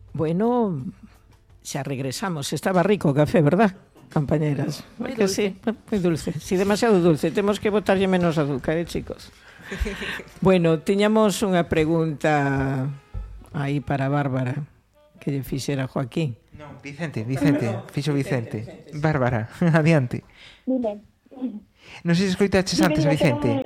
Bueno, xa regresamos. Estaba rico o café, verdad, compañeras? Moi Que dulce. sí, moi dulce. Si, demasiado dulce. Temos que botarlle menos azúcar, chicos? Bueno, tiñamos unha pregunta aí para Bárbara que lle fixera Joaquín. Non, Vicente, fixo Vicente. Bárbara, adiante. Dime. Non sei se escoitaches antes a Vicente.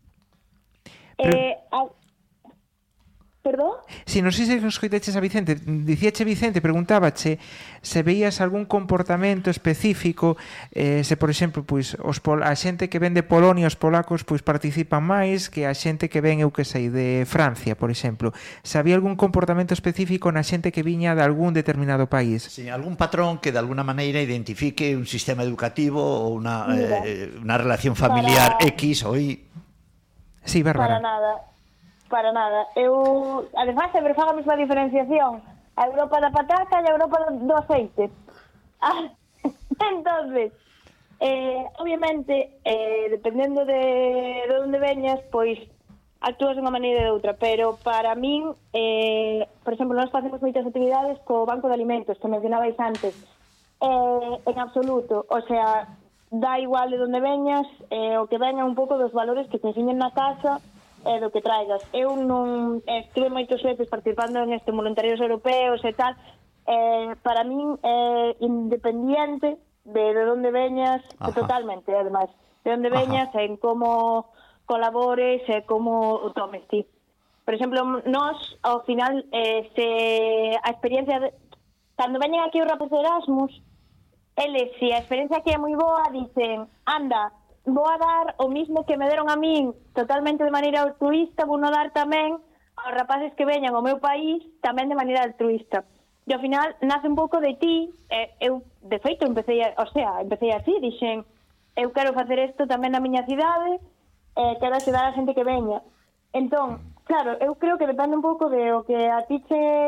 Perdón? Si, non sei se escoitaches a Vicente. Dicíache Vicente, preguntábache se veías algún comportamento específico, se, por exemplo, pois, a xente que ven de Polonia, os polacos, pois participan máis que a xente que ven, eu que sei, de Francia, por exemplo. Se había algún comportamento específico na xente que viña de algún determinado país. Sí, algún patrón que de alguna maneira identifique un sistema educativo ou unha relación familiar X ou Y. Sí, Bárbara. Para nada. Eu, además, sempre fago a mesma diferenciación. A Europa da patata e a Europa do aceite. Entonces, obviamente, dependendo de onde veñas, pois actúas de unha maneira e de outra, pero para min, por exemplo, nós facemos moitas actividades co Banco de Alimentos, que mencionabais antes, en absoluto, o sea, dá igual de onde veñas, o que veña un pouco dos valores que te enseñen na casa, do que traigas. Eu non estuve moitos veces participando en voluntarios europeos e tal. Para min é independiente de onde veñas, totalmente, además, de onde veñas, en como colabores e como o tomes ti. Por exemplo, nós, ao final, a experiencia cando veñen aquí os rapos de Erasmus, eles, se a experiencia aquí é moi boa, dicen, anda, vou a dar o mismo que me deron a min totalmente de maneira altruista, vou no dar tamén aos rapaces que veñan ao meu país tamén de maneira altruista. E ao final nace un pouco de ti, eu de feito empecé así, dixen, eu quero facer isto tamén na miña cidade, quero axudar a xente que veña. Entón, claro, eu creo que depende un pouco de o que a ti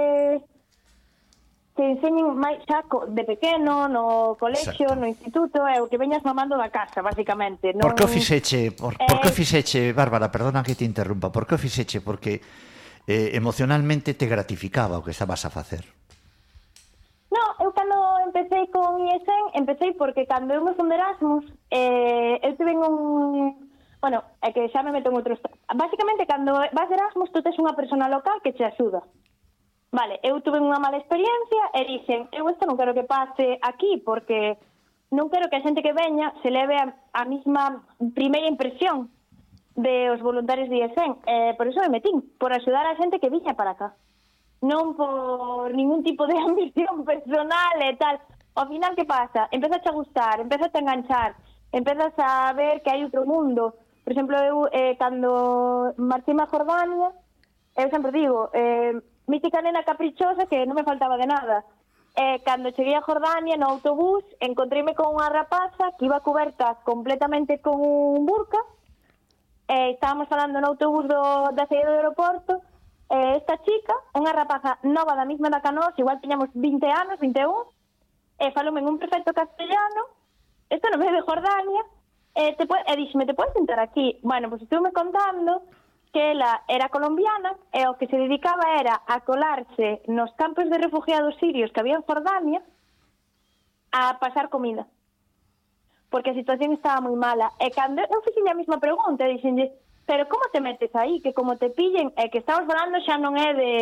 te enseñen máis xa de pequeno, no colexio, no instituto, é o que veñas mamando da casa, basicamente. Por que o fixeche, por que o fixeche, Bárbara, perdona que te interrumpa, por que o fixeche? Porque emocionalmente te gratificaba o que estabas a facer. No, eu cando empecé con IESEN, empecé porque cando eu me fui de Erasmus, eu tive bueno, é que xa me meto en outros... Basicamente, cando vas de Erasmus, tú tes unha persona local que te axuda. Vale, eu tuve unha mala experiencia e dixen, eu isto non quero que pase aquí porque non quero que a xente que veña se leve a mesma primeira impresión de os voluntarios de IESEN. Por iso me metín, por axudar a xente que viña para acá. Non por ningún tipo de ambición personal e tal. Ao final, que pasa? Empezas a gustar, empezas a enganchar, empezas a ver que hai outro mundo. Por exemplo, eu, cando marchei a Jordania, eu sempre digo... mítica nena caprichosa que non me faltaba de nada. Cando cheguei a Jordania no autobús, encontreime con unha rapaza que iba cuberta completamente con un burka. Estábamos falando no autobús da saída do aeroporto. Esta chica, unha rapaza nova da mesma da Canós, igual tiñamos 20 anos, 21, faloume en un perfecto castellano, isto no medio de Jordania, dixeme, te podes sentar aquí? Bueno, pois estuve contando que ela era colombiana e o que se dedicaba era a colarse nos campos de refugiados sirios que había en Jordania a pasar comida. Porque a situación estaba moi mala. E cando eu fixen a mesma pregunta, dixenlle, pero como te metes aí? Que como te pillen, que estamos falando xa non é de...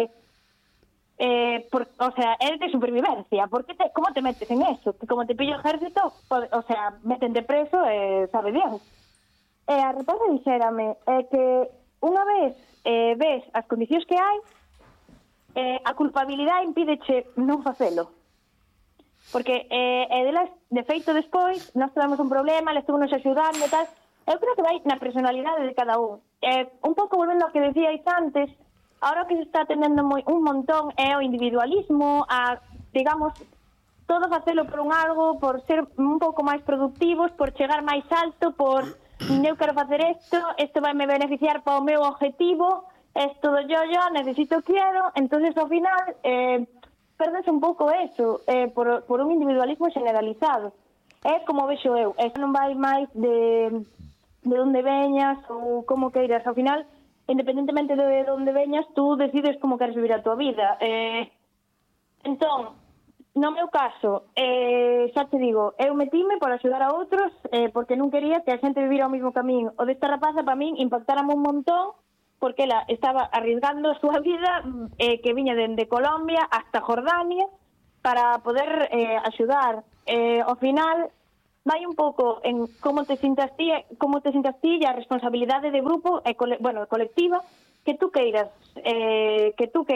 o sea, é de supervivencia. Como te metes en eso? Que como te pillo o ejército, o sea, metente preso e sabe Dios. E a rapaza dixérame que unha vez ves as condicións que hai, a culpabilidade impídeche non facelo. Porque delas, de feito, despois, nós tivemos un problema, le estuvo nos axudando e tal. Eu creo que vai na personalidade de cada un. Un pouco volvendo ao que decíais antes, ahora que se está tendendo un montón é o individualismo, digamos, todo facelo por un algo, por ser un pouco máis productivos, por chegar máis alto, por... eu quero facer isto vai me beneficiar para o meu objetivo, isto do yo, quiero, entonces ao final perdes un pouco eso, por un individualismo generalizado. É como vexo eu, non vai máis de onde veñas ou como queiras, ao final, independentemente de onde veñas, tú decides como queres vivir a tua vida. Entón, no meu caso, xa te digo, eu metíme por axudar a outros porque non quería que a xente vivira o mesmo camiño. O desta rapaza, para min, impactárame un montón porque ela estaba arriesgando a súa vida que viña dende Colombia hasta Jordania para poder axudar. Ao final, vai un pouco en como te sintas ti e a responsabilidade de grupo e colectiva que tú queiras, que tú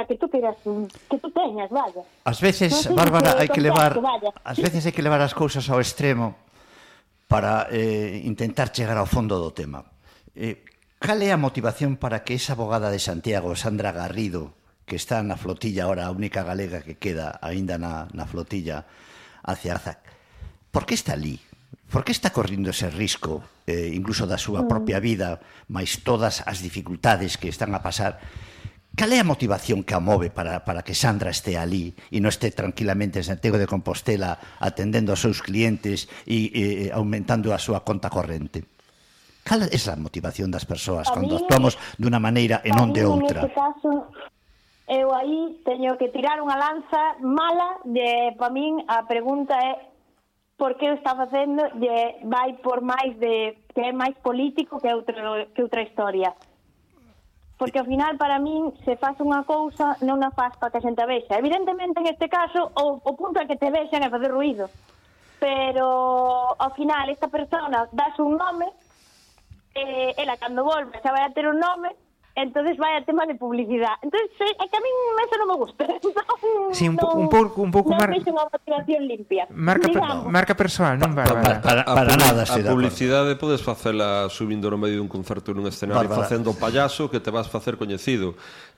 teñas, vaya. Ás veces, Non sei Bárbara, se hai que levar vaya. ás veces hai que levar as cousas ao extremo para intentar chegar ao fondo do tema. Cal é a motivación para que esa abogada de Santiago, Sandra Garrido, que está na flotilla ahora, a única galega que queda aínda na flotilla hacia Arzac, por que está ali? Por que está correndo ese risco, incluso da súa propia vida, máis todas as dificultades que están a pasar? Cal é a motivación que a move para que Sandra este ali e non este tranquilamente en Santiago de Compostela atendendo aos seus clientes e aumentando a súa conta corrente? Cal é a motivación das persoas cando actuamos dunha maneira e non de outra? Neste caso, eu aí teño que tirar unha lanza mala para min a pregunta é por que o está facendo vai por máis que é máis político que outra historia. Porque ao final, para min, se faz unha cousa, non a faz para que a xente a vexa. Evidentemente, en este caso, o punto é que te vexan é fazer ruído. Pero, ao final, esta persona dáse un nome, ela, cando volve, xa vai a ter un nome, entonces vai a tema de publicidade. Entonces, é que a min eso non me gusta. Sí, un pouco non vexe unha motivación limpia. Marca persoal, non, Bárbara? Para nada, a publicidade podes facela subindo no medio dun concerto nun escenario facendo payaso que te vas facer coñecido.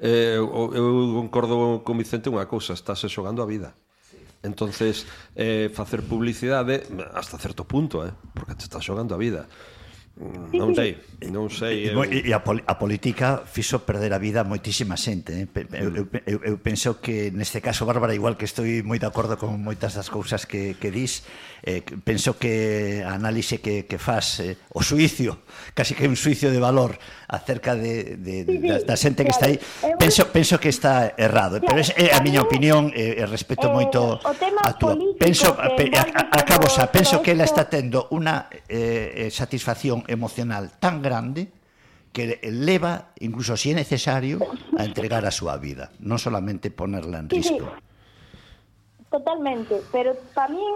Eu concordo con Vicente unha cousa, estás xogando a vida. Entonces, facer publicidade hasta certo punto, porque te estás xogando a vida. Non sei. E a política fixo perder a vida a moitísima xente. Eu penso que neste caso, Bárbara, igual que estou moi de acordo con moitas das cousas que dis, penso que a análise que faz, o suicio, casi que un suicio de valor acerca da xente que está aí, penso que está errado, pero é a miña opinión e respeto moito a túa. Penso que ela está tendo unha satisfacción emocional tan grande que leva, incluso si é necesario, a entregar a súa vida, non solamente ponerla en risco. Totalmente, pero para min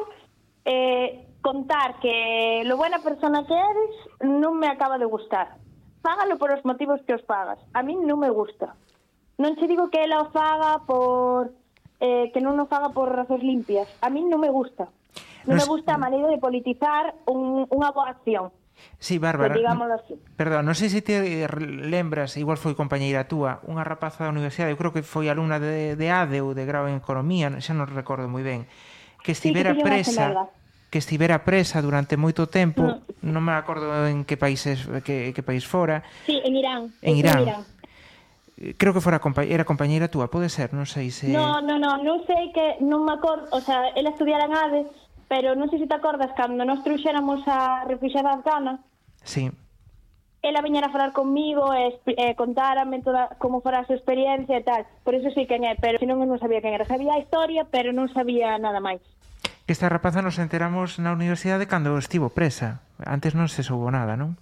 contar que lo buena persona que eres non me acaba de gustar. Págalo por os motivos que os pagas. A min non me gusta. Non che digo que ela o faga por que non o faga por razóns limpias. A min non me gusta. Non me gusta a maneira de politizar unha boa acción. Sí, Bárbara, así. Perdón, non sei se te lembras, igual foi compañeira túa, unha rapaza da universidade, eu creo que foi alumna de ADE ou de grau en economía, xa non recordo moi ben, que estivera presa durante moito tempo, non me acordo en que país fora. Sí, en Irán. En Irán. Creo que era compañeira túa, pode ser, non sei se... Non sei que, non me acordo, o sea, ela estudiara en ADE, pero non sei se te acordas cando nós trouxéramos a refuxiada afgana. Sí. Ela viñera a falar comigo e contárame como fora a súa experiencia e tal. Por eso sei quen é, pero senón eu non sabía quen era. Sabía a historia, pero non sabía nada máis. Que esta rapaza nos enteramos na universidade cando estivo presa. Antes non se soubo nada, non?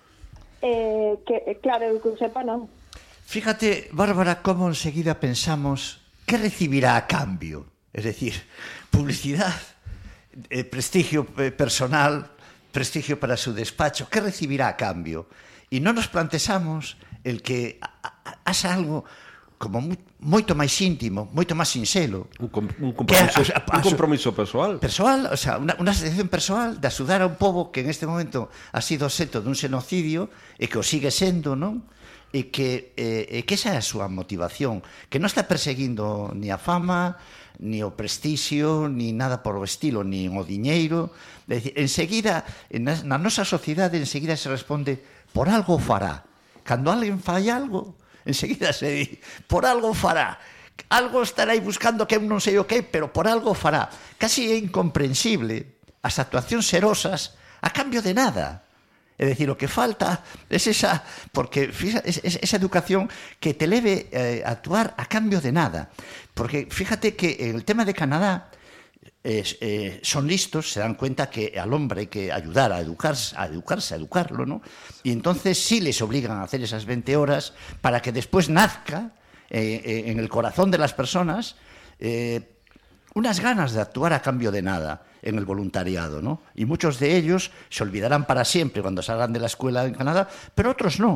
Claro, que sepa, non. Fíjate, Bárbara, como enseguida pensamos que recibirá a cambio. Es decir, publicidade, prestigio personal, prestigio para su despacho, ¿qué recibirá a cambio? Y non nos plantexamos el que haxa algo como moito máis íntimo, moito máis sinxelo. Un compromiso persoal. Persoal, o sea, unha sensación persoal de axudar a un pobo que en este momento ha sido obxecto dun xenocidio e que o sigue sendo, non? E que esa é a súa motivación, que non está perseguindo ni a fama, ni o prestixio, ni nada por o estilo, ni o diñeiro. É dicir, enseguida, na nosa sociedade, enseguida se responde por algo fará. Cando alguén fai algo, enseguida se di, por algo fará. Algo estará aí buscando que eu non sei o que, pero por algo fará. Casi é incomprensible as actuacións serosas a cambio de nada. Es decir, lo que falta es esa, porque esa educación que te leve a actuar a cambio de nada. Porque fíjate que en el tema de Canadá son listos, se dan cuenta que al hombre hay que ayudar a educarlo, ¿no? Y entonces sí les obligan a hacer esas 20 horas para que después nazca en el corazón de las personas unas ganas de actuar a cambio de nada en el voluntariado, ¿no? Y muchos de ellos se olvidarán para siempre cuando salgan de la escuela en Canadá, pero otros no.